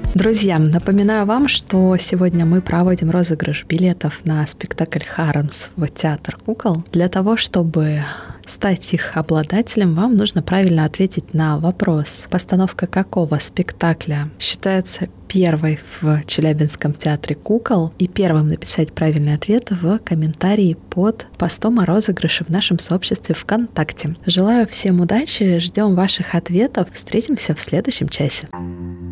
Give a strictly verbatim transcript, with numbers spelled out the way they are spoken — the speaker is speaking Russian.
Друзья, напоминаю вам, что сегодня мы проводим розыгрыш билетов на спектакль «Хармс» в театр кукол. Для того, чтобы стать их обладателем, вам нужно правильно ответить на вопрос: постановка какого спектакля считается первой в Челябинском театре кукол, и первым написать правильный ответ в комментарии под постом о розыгрыше в нашем сообществе ВКонтакте. Желаю всем удачи, ждем ваших ответов, встретимся в следующем часе.